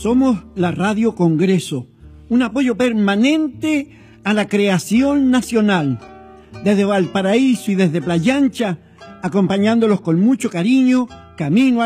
Somos la Radio Congreso, un apoyo permanente a la creación nacional. Desde Valparaíso y desde Playa Ancha, acompañándolos con mucho cariño, camino